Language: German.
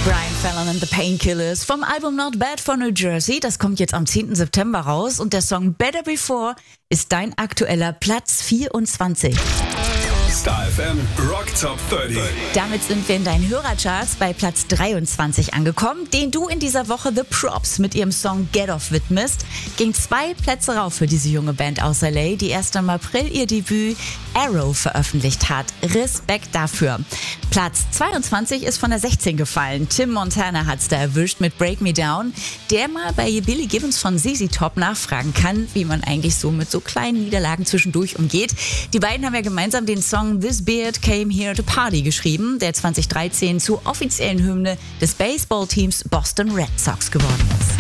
Brian Fallon and the Painkillers vom Album Not Bad for New Jersey. Das kommt jetzt am 10. September raus und der Song Better Before ist dein aktueller Platz 24. Star FM Rock Top 30. Damit sind wir in deinen Hörercharts bei Platz 23 angekommen, den du in dieser Woche The Props mit ihrem Song Get Off widmest. Ging 2 Plätze rauf für diese junge Band aus LA, die erst im April ihr Debüt Arrow veröffentlicht hat. Respekt dafür. Platz 22 ist von der 16 gefallen. Tim Montana hat's da erwischt mit Break Me Down, der mal bei Billy Gibbons von ZZ Top nachfragen kann, wie man eigentlich so mit so kleinen Niederlagen zwischendurch umgeht. Die beiden haben ja gemeinsam den Song This Beard Came Here to Party geschrieben, der 2013 zur offiziellen Hymne des Baseballteams Boston Red Sox geworden ist.